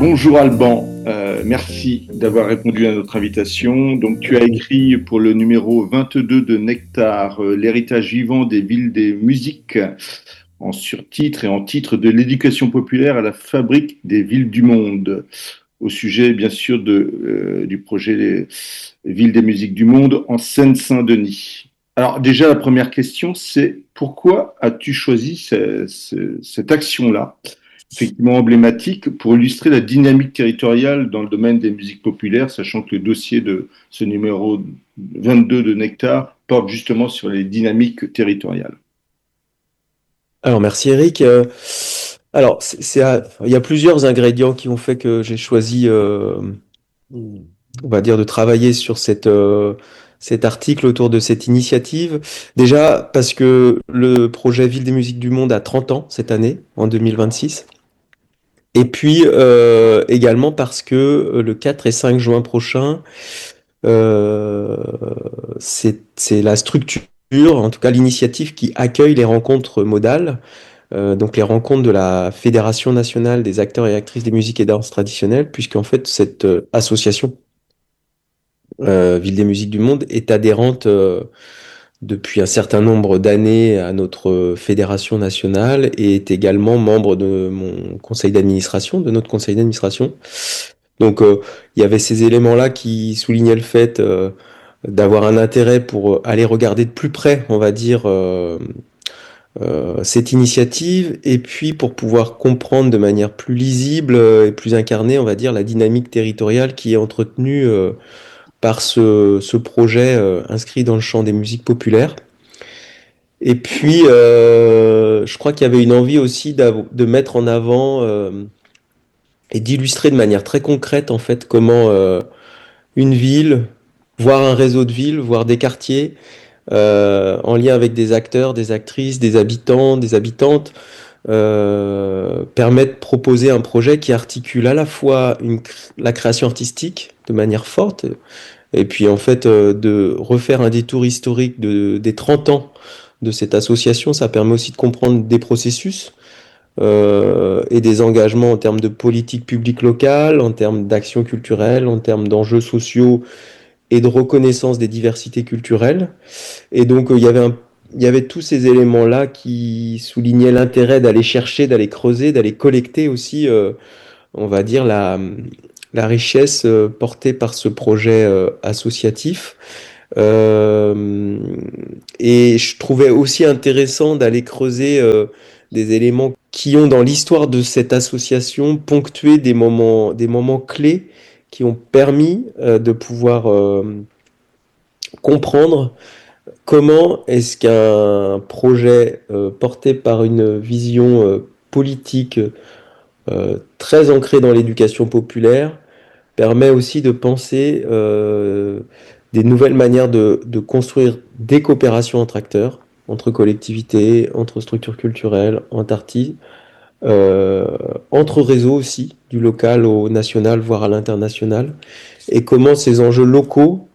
Bonjour Alban, merci d'avoir répondu à notre invitation. Donc tu as écrit pour le numéro 22 de Nectar, l'héritage vivant des villes des musiques, en surtitre et en titre de l'éducation populaire à la fabrique des villes du monde, au sujet bien sûr du projet Villes des musiques du monde en Seine-Saint-Denis. Alors déjà la première question c'est pourquoi as-tu choisi cette action-là effectivement emblématique pour illustrer la dynamique territoriale dans le domaine des musiques populaires, sachant que le dossier de ce numéro 22 de Nectar porte justement sur les dynamiques territoriales. Alors, merci Eric. Il y a plusieurs ingrédients qui ont fait que j'ai choisi, on va dire, de travailler sur cet article autour de cette initiative. Déjà, parce que le projet Ville des musiques du monde a 30 ans cette année, en 2026. Et puis, également parce que le 4 et 5 juin prochain, euh, c'est la structure, en tout cas l'initiative qui accueille les rencontres modales, donc les rencontres de la Fédération nationale des acteurs et actrices des musiques et danses traditionnelles, puisqu'en fait cette association Ville des musiques du monde est adhérente depuis un certain nombre d'années à notre fédération nationale et est également membre de mon conseil d'administration, de notre conseil d'administration. Donc il y avait ces éléments-là qui soulignaient le fait d'avoir un intérêt pour aller regarder de plus près, on va dire, cette initiative, et puis pour pouvoir comprendre de manière plus lisible et plus incarnée, on va dire, la dynamique territoriale qui est entretenue par ce projet inscrit dans le champ des musiques populaires. Et puis, je crois qu'il y avait une envie aussi de mettre en avant et d'illustrer de manière très concrète, en fait, comment une ville, voire un réseau de villes, voire des quartiers, en lien avec des acteurs, des actrices, des habitants, des habitantes, permet de proposer un projet qui articule à la fois la création artistique de manière forte, et puis en fait de refaire un détour historique des 30 ans de cette association. Ça permet aussi de comprendre des processus et des engagements en termes de politique publique locale, en termes d'action culturelle, en termes d'enjeux sociaux et de reconnaissance des diversités culturelles. Et donc, il y avait tous ces éléments-là qui soulignaient l'intérêt d'aller chercher, d'aller creuser, d'aller collecter aussi, on va dire, la richesse portée par ce projet associatif. Euh, et je trouvais aussi intéressant d'aller creuser des éléments qui ont, dans l'histoire de cette association, ponctué des moments clés qui ont permis de pouvoir comprendre comment est-ce qu'un projet porté par une vision politique très ancrée dans l'éducation populaire permet aussi de penser des nouvelles manières de construire des coopérations entre acteurs, entre collectivités, entre structures culturelles, entre artistes, euh, entre réseaux aussi, du local au national, voire à l'international, et comment ces enjeux locaux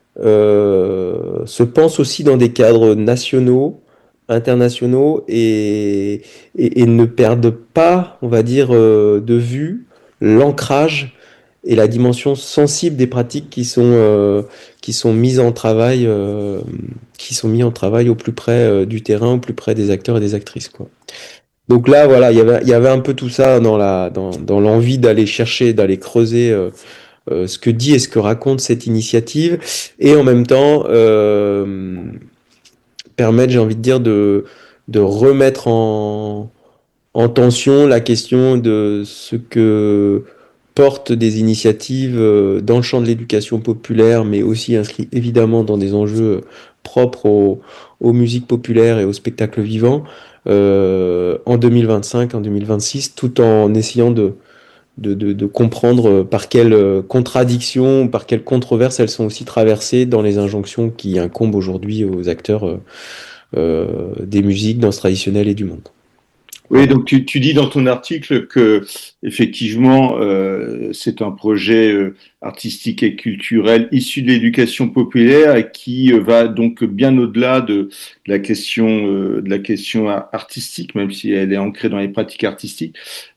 se pense aussi dans des cadres nationaux, internationaux et ne perdent pas, on va dire, de vue l'ancrage et la dimension sensible des pratiques qui sont mises en travail, qui sont mis en travail au plus près du terrain, au plus près des acteurs et des actrices, quoi. Donc là, voilà, il y avait un peu tout ça dans l'envie d'aller chercher, d'aller creuser ce que dit et ce que raconte cette initiative, et en même temps permettre, j'ai envie de dire, de remettre en tension la question de ce que portent des initiatives dans le champ de l'éducation populaire, mais aussi inscrit évidemment dans des enjeux propres aux musiques populaires et au spectacle vivant en 2025, en 2026, tout en essayant de comprendre par quelles contradictions, par quelles controverses elles sont aussi traversées dans les injonctions qui incombent aujourd'hui aux acteurs des musiques, danse traditionnelle et du monde. Oui, Voilà. donc tu dis dans ton article que effectivement c'est un projet artistique et culturelle issue de l'éducation populaire et qui va donc bien au-delà de la question artistique, même si elle est ancrée dans les pratiques artistiques.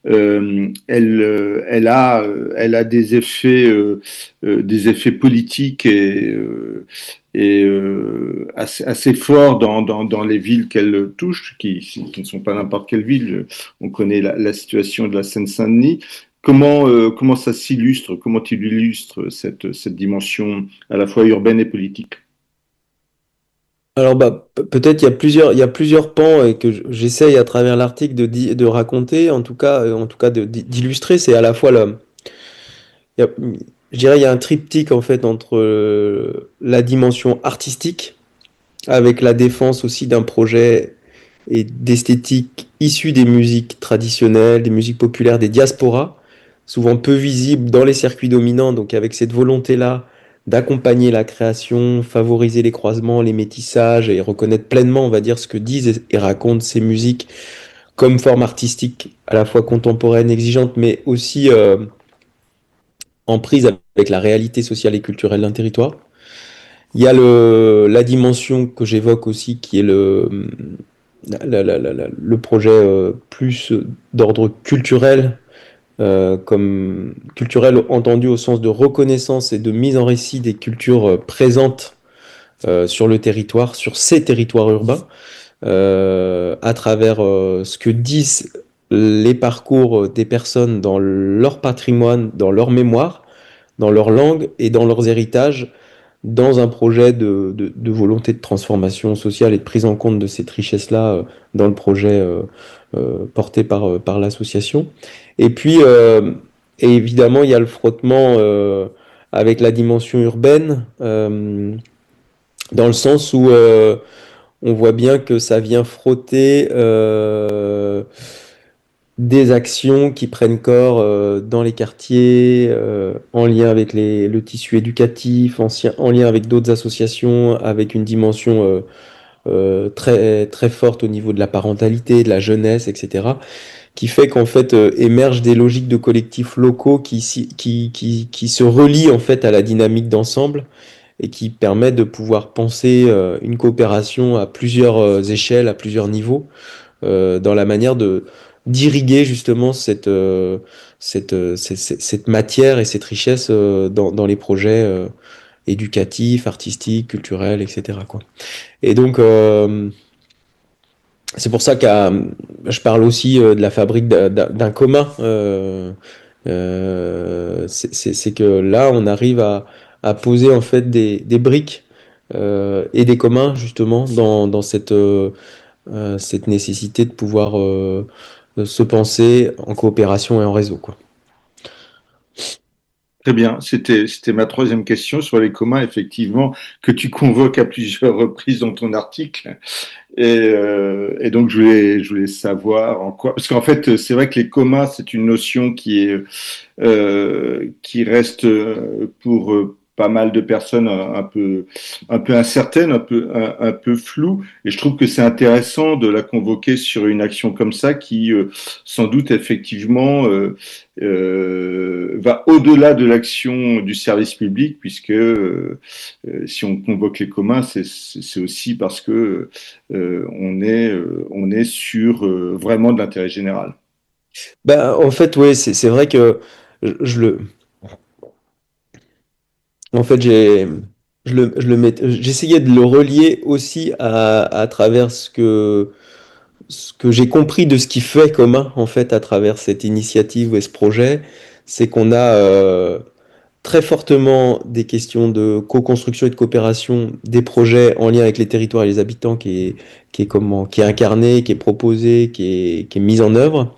Elle a des effets politiques et assez forts dans les villes qu'elle touche, qui ne sont pas n'importe quelle ville. On connaît la situation de la Seine-Saint-Denis. Comment ça s'illustre, comment tu illustres cette dimension à la fois urbaine et politique? Alors bah, peut-être il y a plusieurs pans et que j'essaye à travers l'article de raconter, en tout cas d'illustrer. C'est à la fois il y a- je dirais il y a un triptyque en fait entre la dimension artistique avec la défense aussi d'un projet et d'esthétique issue des musiques traditionnelles, des musiques populaires, des diasporas, souvent peu visibles dans les circuits dominants, donc avec cette volonté-là d'accompagner la création, favoriser les croisements, les métissages et reconnaître pleinement, on va dire, ce que disent et racontent ces musiques comme forme artistique à la fois contemporaine, exigeante, mais aussi en prise avec la réalité sociale et culturelle d'un territoire. Il y a la dimension que j'évoque aussi, qui est le projet plus d'ordre culturel, comme culturel entendu au sens de reconnaissance et de mise en récit des cultures présentes sur le territoire, sur ces territoires urbains, à travers ce que disent les parcours des personnes dans leur patrimoine, dans leur mémoire, dans leur langue et dans leurs héritages, dans un projet de volonté de transformation sociale et de prise en compte de cette richesse-là dans le projet porté par l'association. Et puis, et évidemment, il y a le frottement avec la dimension urbaine, dans le sens où on voit bien que ça vient frotter des actions qui prennent corps dans les quartiers, en lien avec le tissu éducatif, en lien avec d'autres associations, avec une dimension très, très forte au niveau de la parentalité, de la jeunesse, etc., qui fait qu'en fait émergent des logiques de collectifs locaux qui se relient en fait à la dynamique d'ensemble et qui permet de pouvoir penser une coopération à plusieurs échelles, à plusieurs niveaux, dans la manière de d'irriguer justement cette matière et cette richesse dans les projets éducatifs, artistiques, culturels, etc., quoi. Et donc, c'est pour ça que je parle aussi de la fabrique d'un commun. C'est que là, on arrive à poser en fait des briques et des communs justement dans cette nécessité de pouvoir se penser en coopération et en réseau, quoi. Très bien, c'était ma troisième question sur les communs, effectivement, que tu convoques à plusieurs reprises dans ton article. Et donc, je voulais savoir en quoi. Parce qu'en fait, c'est vrai que les communs, c'est une notion qui reste pour pas mal de personnes un peu incertaine, un peu floue. Et je trouve que c'est intéressant de la convoquer sur une action comme ça qui, sans doute, effectivement, va au-delà de l'action du service public, puisque si on convoque les communs, c'est aussi parce que on est sur vraiment de l'intérêt général. Ben, en fait, oui, c'est vrai que je le, en fait, j'essayais de le relier aussi à travers ce que j'ai compris de ce qui fait commun, en fait, à travers cette initiative et ce projet, c'est qu'on a très fortement des questions de co-construction et de coopération des projets en lien avec les territoires et les habitants qui est incarné, qui est proposé, qui est mis en œuvre.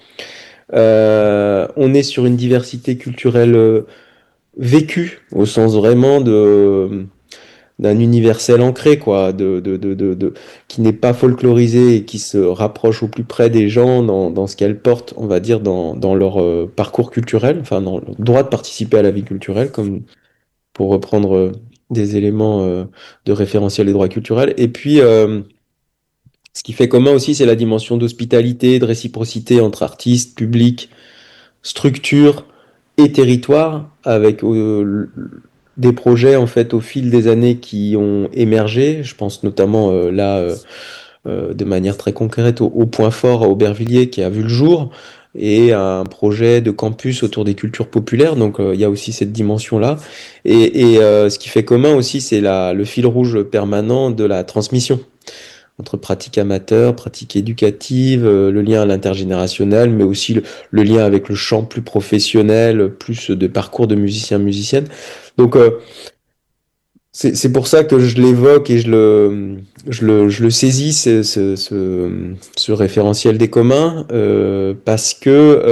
On est sur une diversité culturelle vécue au sens vraiment d'un universel ancré, quoi, qui n'est pas folklorisé et qui se rapproche au plus près des gens dans ce qu'elles portent, on va dire, dans leur parcours culturel, enfin, dans leur droit de participer à la vie culturelle, comme pour reprendre des éléments de référentiel des droits culturels. Et puis, ce qui fait commun aussi, c'est la dimension d'hospitalité, de réciprocité entre artistes, publics, structures, et territoire, avec des projets en fait au fil des années qui ont émergé. Je pense notamment de manière très concrète au Point Fort à Aubervilliers qui a vu le jour, et un projet de campus autour des cultures populaires. Donc il y a aussi cette dimension-là. Et ce qui fait commun aussi, c'est le fil rouge permanent de la transmission entre pratique amateur, pratique éducative, le lien à l'intergénérationnel, mais aussi le lien avec le chant plus professionnel, plus de parcours de musiciens-musiciennes. Donc c'est pour ça que je l'évoque et je le saisis, ce référentiel des communs, parce que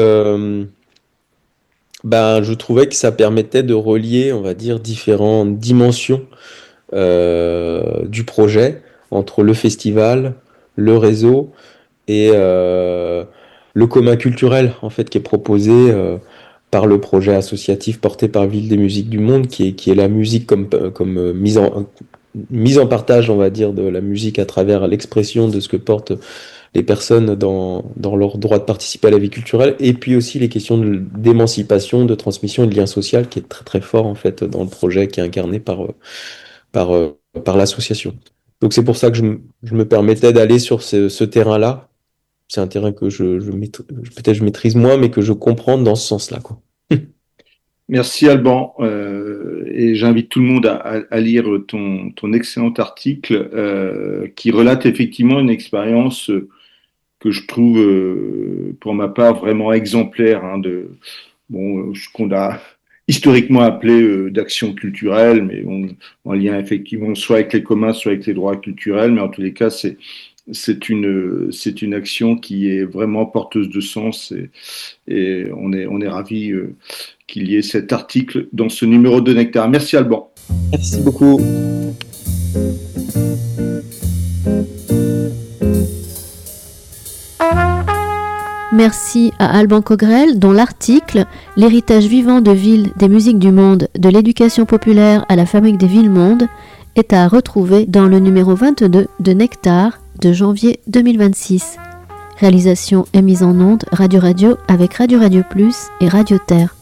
je trouvais que ça permettait de relier, on va dire, différentes dimensions du projet entre le festival, le réseau et le commun culturel en fait qui est proposé par le projet associatif porté par Ville des Musiques du Monde, qui est la musique comme mise en partage, on va dire, de la musique à travers l'expression de ce que portent les personnes dans leur droit de participer à la vie culturelle, et puis aussi les questions d'émancipation, de transmission et de lien social qui est très très fort en fait dans le projet qui est incarné par, euh, par l'association. Donc c'est pour ça que je me permettais d'aller sur ce terrain-là. C'est un terrain que peut-être je maîtrise moins, mais que je comprends dans ce sens-là, quoi. Merci Alban, et j'invite tout le monde à lire ton excellent article qui relate effectivement une expérience que je trouve, pour ma part, vraiment exemplaire, hein, ce qu'on a historiquement appelé d'action culturelle, mais en lien effectivement soit avec les communs, soit avec les droits culturels, mais en tous les cas, c'est une action qui est vraiment porteuse de sens, et on est ravis qu'il y ait cet article dans ce numéro de Nectar. Merci Alban. Merci beaucoup. Merci à Alban Cogrel, dont l'article « L'héritage vivant de Ville des musiques du monde, de l'éducation populaire à la fabrique des villes-mondes » est à retrouver dans le numéro 22 de Nectar de janvier 2026. Réalisation et mise en onde Radio avec Radio Plus et Radio Terre.